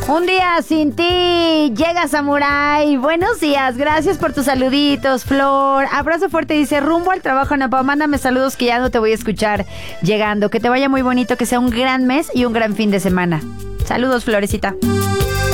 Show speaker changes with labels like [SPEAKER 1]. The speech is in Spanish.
[SPEAKER 1] Un día sin ti, llega Samurai. Buenos días, gracias por tus saluditos, Flor. Abrazo fuerte, dice, rumbo al trabajo, Napa. Mándame saludos que ya no te voy a escuchar llegando. Que te vaya muy bonito, que sea un gran mes y un gran fin de semana. Saludos, Florecita.